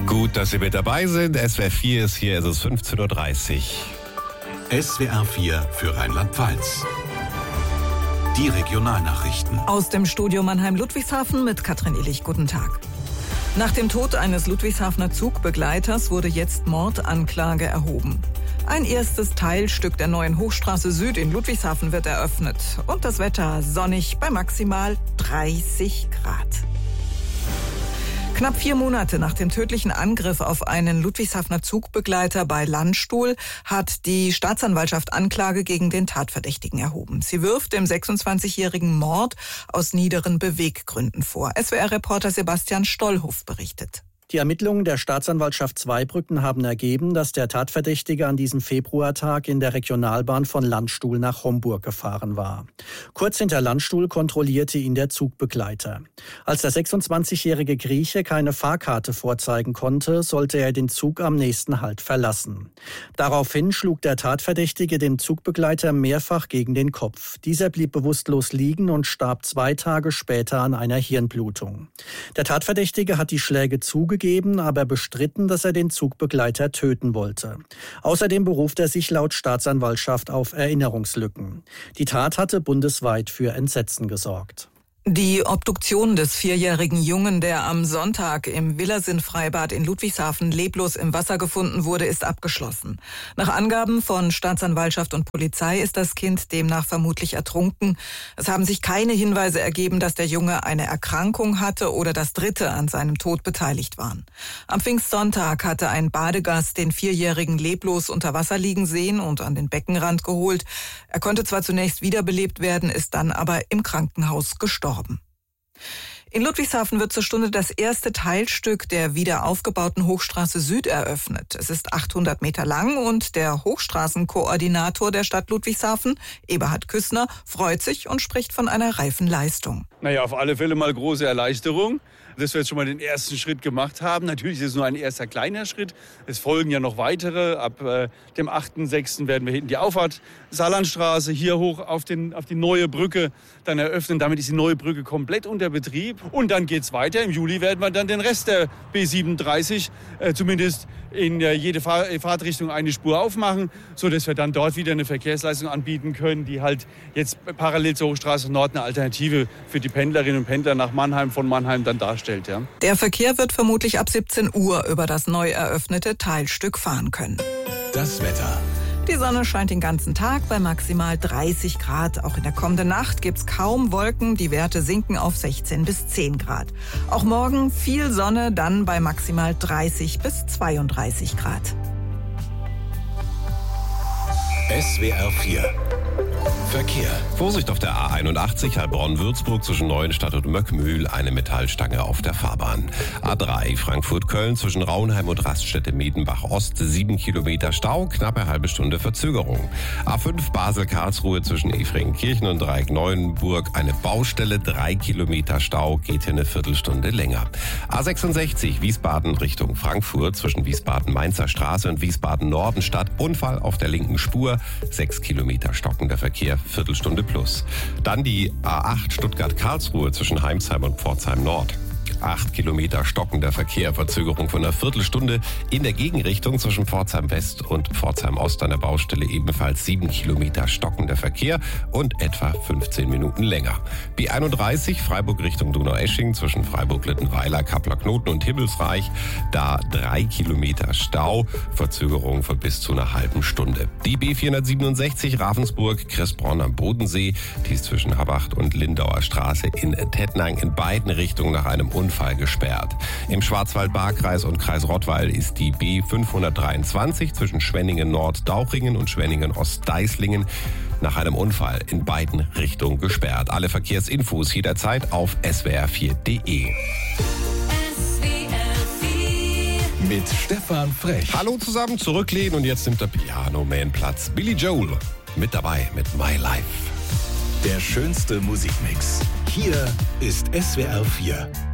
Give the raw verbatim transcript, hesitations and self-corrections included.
Gut, dass Sie mit dabei sind. S W R vier ist hier, es ist fünfzehn Uhr dreißig. S W R vier für Rheinland-Pfalz. Die Regionalnachrichten. Aus dem Studio Mannheim-Ludwigshafen mit Katrin Illich. Guten Tag. Nach dem Tod eines Ludwigshafener Zugbegleiters wurde jetzt Mordanklage erhoben. Ein erstes Teilstück der neuen Hochstraße Süd in Ludwigshafen wird eröffnet. Und das Wetter sonnig bei maximal dreißig Grad. Knapp vier Monate nach dem tödlichen Angriff auf einen Ludwigshafener Zugbegleiter bei Landstuhl hat die Staatsanwaltschaft Anklage gegen den Tatverdächtigen erhoben. Sie wirft dem sechsundzwanzigjährigen Mord aus niederen Beweggründen vor. S W R-Reporter Sebastian Stollhoff berichtet. Die Ermittlungen der Staatsanwaltschaft Zweibrücken haben ergeben, dass der Tatverdächtige an diesem Februartag in der Regionalbahn von Landstuhl nach Homburg gefahren war. Kurz hinter Landstuhl kontrollierte ihn der Zugbegleiter. Als der sechsundzwanzigjährige Grieche keine Fahrkarte vorzeigen konnte, sollte er den Zug am nächsten Halt verlassen. Daraufhin schlug der Tatverdächtige dem Zugbegleiter mehrfach gegen den Kopf. Dieser blieb bewusstlos liegen und starb zwei Tage später an einer Hirnblutung. Der Tatverdächtige hat die Schläge zugegeben, aber bestritten, dass er den Zugbegleiter töten wollte. Außerdem beruft er sich laut Staatsanwaltschaft auf Erinnerungslücken. Die Tat hatte bundesweit für Entsetzen gesorgt. Die Obduktion des vierjährigen Jungen, der am Sonntag im Villersinn-Freibad in Ludwigshafen leblos im Wasser gefunden wurde, ist abgeschlossen. Nach Angaben von Staatsanwaltschaft und Polizei ist das Kind demnach vermutlich ertrunken. Es haben sich keine Hinweise ergeben, dass der Junge eine Erkrankung hatte oder dass Dritte an seinem Tod beteiligt waren. Am Pfingstsonntag hatte ein Badegast den Vierjährigen leblos unter Wasser liegen sehen und an den Beckenrand geholt. Er konnte zwar zunächst wiederbelebt werden, ist dann aber im Krankenhaus gestorben. In Ludwigshafen wird zur Stunde das erste Teilstück der wieder aufgebauten Hochstraße Süd eröffnet. Es ist achthundert Meter lang und der Hochstraßenkoordinator der Stadt Ludwigshafen, Eberhard Küssner, freut sich und spricht von einer reifen Leistung. Naja, auf alle Fälle mal große Erleichterung, dass wir jetzt schon mal den ersten Schritt gemacht haben. Natürlich ist es nur ein erster kleiner Schritt. Es folgen ja noch weitere. Ab äh, dem achten sechsten werden wir hinten die Auffahrt Saarlandstraße hier hoch auf, den, auf die neue Brücke dann eröffnen. Damit ist die neue Brücke komplett unter Betrieb. Und dann geht's weiter. Im Juli werden wir dann den Rest der B siebenunddreißig äh, zumindest in äh, jede Fahr- Fahrtrichtung eine Spur aufmachen, sodass wir dann dort wieder eine Verkehrsleistung anbieten können, die halt jetzt parallel zur Hochstraße Nord eine Alternative für die Pendlerinnen und Pendler nach Mannheim, von Mannheim dann darstellt. Ja. Der Verkehr wird vermutlich ab siebzehn Uhr über das neu eröffnete Teilstück fahren können. Das Wetter. Die Sonne scheint den ganzen Tag bei maximal dreißig Grad. Auch in der kommenden Nacht gibt's kaum Wolken. Die Werte sinken auf sechzehn bis zehn Grad. Auch morgen viel Sonne, dann bei maximal dreißig bis zweiunddreißig Grad. S W R vier. Verkehr. Vorsicht auf der A einundachtzig, Heilbronn-Würzburg zwischen Neuenstadt und Möckmühl, eine Metallstange auf der Fahrbahn. A drei, Frankfurt-Köln zwischen Raunheim und Raststätte-Medenbach-Ost, sieben Kilometer Stau, knappe halbe Stunde Verzögerung. A fünf, Basel-Karlsruhe zwischen Efringkirchen und Dreieck-Neuenburg, eine Baustelle, drei Kilometer Stau, geht hier eine Viertelstunde länger. A sechsundsechzig, Wiesbaden Richtung Frankfurt zwischen Wiesbaden-Mainzer Straße und Wiesbaden-Nordenstadt, Unfall auf der linken Spur, sechs Kilometer stockender Verkehr, Viertelstunde plus. Dann die A acht Stuttgart-Karlsruhe zwischen Heimsheim und Pforzheim Nord. Acht Kilometer stockender Verkehr, Verzögerung von einer Viertelstunde. In der Gegenrichtung zwischen Pforzheim West und Pforzheim Ost an der Baustelle ebenfalls sieben Kilometer stockender Verkehr und etwa fünfzehn Minuten länger. B einunddreißig Freiburg Richtung Donaueschingen zwischen Freiburg-Littenweiler, Kappler-Knoten und Himmelsreich. Da drei Kilometer Stau, Verzögerung von bis zu einer halben Stunde. Die B vierhundertsiebenundsechzig Ravensburg, Kressbronn am Bodensee. Die ist zwischen Habacht und Lindauer Straße in Tettnang in beiden Richtungen nach einem Unfall gesperrt. Im Schwarzwald-Baar-Kreis und Kreis Rottweil ist die B fünfhundertdreiundzwanzig zwischen Schwenningen-Nord-Dauchringen und Schwenningen-Ost-Deislingen nach einem Unfall in beiden Richtungen gesperrt. Alle Verkehrsinfos jederzeit auf S W R vier Punkt de. Mit Stefan Frech. Hallo zusammen, zurücklehnen und jetzt nimmt der Piano-Man Platz. Billy Joel mit dabei mit My Life. Der schönste Musikmix. Hier ist S W R vier.